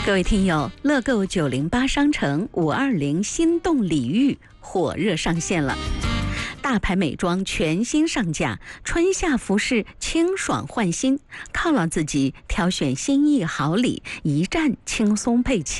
各位听友，乐购908商城520心动礼遇火热上线了。大牌美妆全新上架，春夏服饰清爽换新，犒劳自己，挑选心意好礼，一站轻松配齐。